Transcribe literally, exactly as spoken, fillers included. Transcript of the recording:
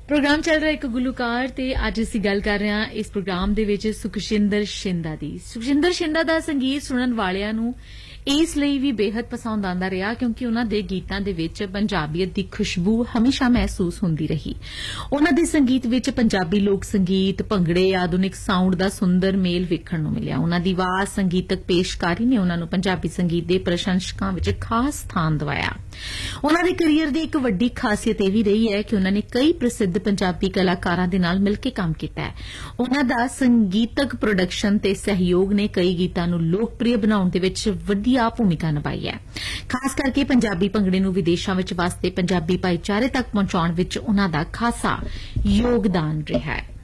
Programme चल रहा है एक गुलूकार ते अज असी गल कर रहे हैं इस प्रोग्राम दे विच सुखजिंदर शिंदा दी। सुखजिंदर शिंदा दा संगीत सुनन वालियां नूं इस ਲਈ भी बेहद पसंद आंदा रहा क्योंकि उन्हां दे गीतां दे विच पंजाबीयत दी खुशबू हमेशा महसूस हुंदी रही। उन्हां दे संगीत विच पंजाबी लोक संगीत भंगड़े आधुनिक साउंड दा सुंदर मेल वेखण नूं मिलिया। उन्हां दी आवाज संगीतक पेशकारी ने उन्हां नूं पंजाबी संगीत दे प्रशंसकां विच खास स्थान दिवाया। उन्हां दे करियर दी एक वड्डी खासियत यह भी रही है कि उन्हां ने कई प्रसिद्ध पंजाबी कलाकारां दे नाल मिल के काम कीता है। उन्हां दा संगीतक प्रोडक्शन ते सहयोग ने कई गीतां नूं लोकप्रिय बनाउण दे विच वड्डी आ भूमिका निभाई है। खास करके पंजाबी भंगड़े नूं विदेशां विच वास्ते पंजाबी भाईचारे तक पहुंचाउण विच उन्हां दा खासा योगदान रहा है।